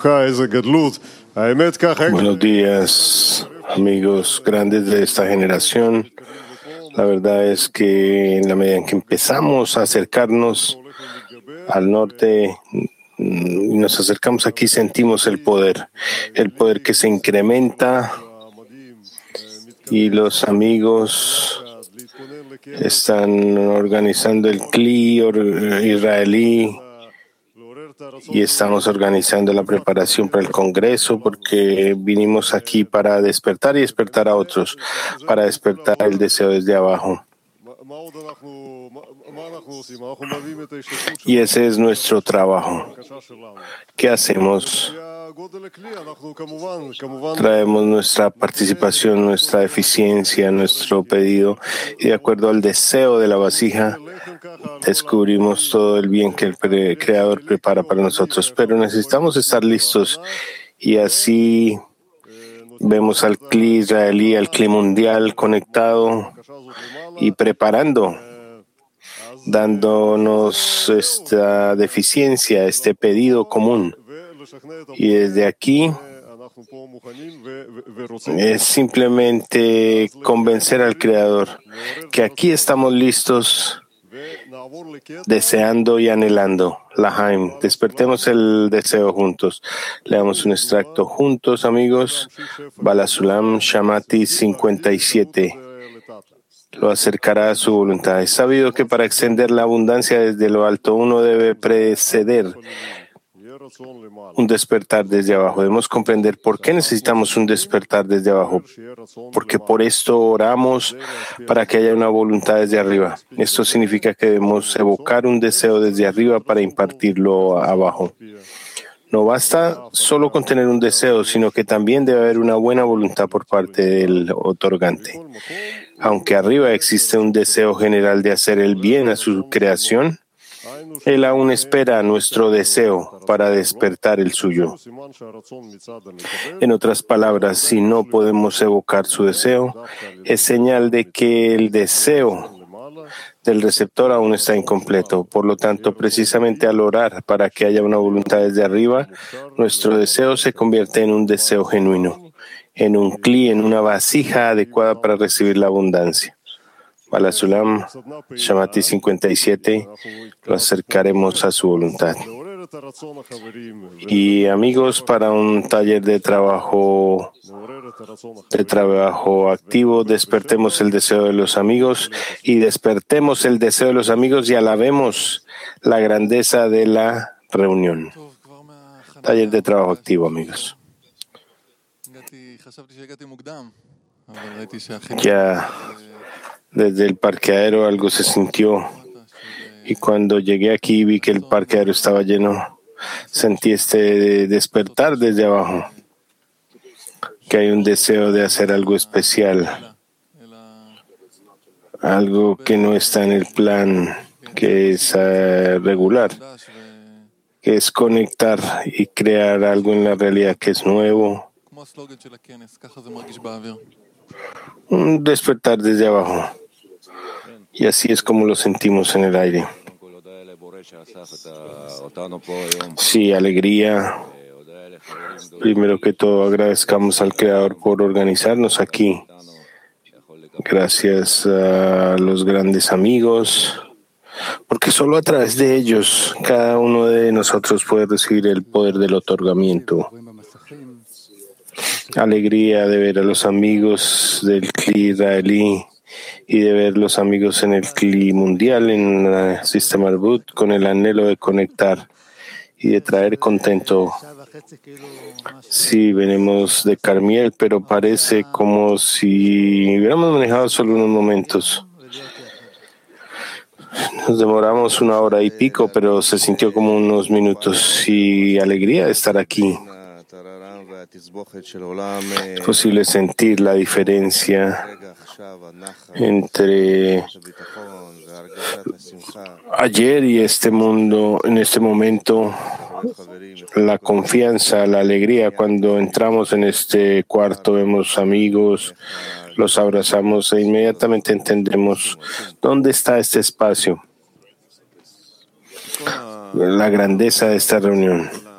Buenos días, amigos grandes de esta generación. La verdad es que en la medida en que empezamos a acercarnos al norte y nos acercamos aquí, sentimos el poder que se incrementa, y los amigos están organizando el CLI israelí y estamos organizando la preparación para el Congreso, porque vinimos aquí para despertar y despertar a otros, para despertar el deseo desde abajo. Y ese es nuestro trabajo. ¿Qué hacemos? Traemos nuestra participación, nuestra eficiencia, nuestro pedido, y de acuerdo al deseo de la vasija descubrimos todo el bien que el Creador prepara para nosotros. Pero necesitamos estar listos, y así vemos al CLI israelí, al CLI mundial conectado y preparando, dándonos esta deficiencia, este pedido común. Y desde aquí es simplemente convencer al Creador que aquí estamos listos, deseando y anhelando. Lahaim, despertemos el deseo juntos. Leamos un extracto juntos, amigos. Balasulam Shamati 57. Lo acercará a su voluntad. Es sabido que para extender la abundancia desde lo alto, uno debe preceder un despertar desde abajo. Debemos comprender por qué necesitamos un despertar desde abajo, porque por esto oramos para que haya una voluntad desde arriba. Esto significa que debemos evocar un deseo desde arriba para impartirlo abajo. No basta solo con tener un deseo, sino que también debe haber una buena voluntad por parte del otorgante. Aunque arriba existe un deseo general de hacer el bien a su creación, Él aún espera nuestro deseo para despertar el suyo. En otras palabras, si no podemos evocar su deseo, es señal de que el deseo del receptor aún está incompleto. Por lo tanto, precisamente al orar para que haya una voluntad desde arriba, nuestro deseo se convierte en un deseo genuino, en un CLI, en una vasija adecuada para recibir la abundancia. Balasulam, Shamati 57, lo acercaremos a su voluntad. Y amigos, para un taller de trabajo activo, despertemos el deseo de los amigos y despertemos el deseo de los amigos y alabemos la grandeza de la reunión. Taller de trabajo activo, amigos. Ya desde el parqueadero algo se sintió, y cuando llegué aquí vi que el parqueadero estaba lleno. Sentí este despertar desde abajo, que hay un deseo de hacer algo especial, algo que no está en el plan, que es regular, que es conectar y crear algo en la realidad que es nuevo. Un despertar desde abajo. Y así es como lo sentimos en el aire. Sí, alegría. Primero que todo, agradezcamos al Creador por organizarnos aquí. Gracias a los grandes amigos, porque solo a través de ellos cada uno de nosotros puede recibir el poder del otorgamiento. Alegría de ver a los amigos del CLI israelí y de ver los amigos en el CLI mundial, en el sistema Arbut, con el anhelo de conectar y de traer contento. Sí, venimos de Carmiel, pero parece como si hubiéramos manejado solo unos momentos. Nos demoramos 1 hora y pico, pero se sintió como unos minutos, y alegría de estar aquí. Es posible sentir la diferencia entre ayer y este mundo, en este momento, la confianza, la alegría. Cuando entramos en este cuarto, vemos amigos, los abrazamos e inmediatamente entendemos dónde está este espacio, la grandeza de esta reunión.